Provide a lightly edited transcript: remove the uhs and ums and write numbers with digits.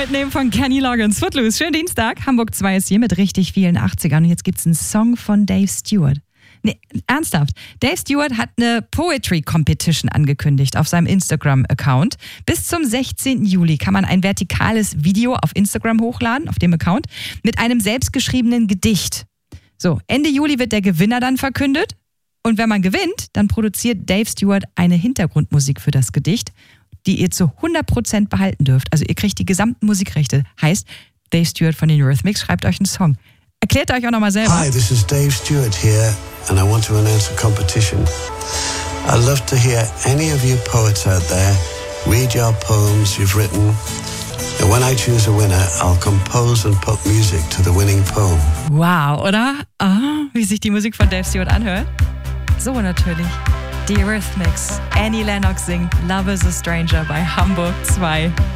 Right Name von Kenny Loggins. Footloose, schönen Dienstag. Hamburg 2 ist hier mit richtig vielen 80ern. Und jetzt gibt's einen Song von Dave Stewart. Nee, ernsthaft. Dave Stewart hat eine Poetry Competition angekündigt auf seinem Instagram-Account. Bis zum 16. Juli kann man ein vertikales Video auf Instagram hochladen, auf dem Account, mit einem selbstgeschriebenen Gedicht. So, Ende Juli wird der Gewinner dann verkündet. Und wenn man gewinnt, dann produziert Dave Stewart eine Hintergrundmusik für das Gedicht, die ihr zu 100% behalten dürft. Also ihr kriegt die gesamten Musikrechte. Heißt, Dave Stewart von den Eurythmics schreibt euch einen Song. Erklärt euch auch nochmal selber. Hi, this is Dave Stewart here and I want to announce a competition. I'd love to hear any of you poets out there read your poems you've written. And when I choose a winner, I'll compose and put music to the winning poem. Wow, oder? Wie sich die Musik von Dave Stewart anhört. So natürlich. Die Eurythmics. Annie Lennox singt Love is a Stranger bei Hamburg 2.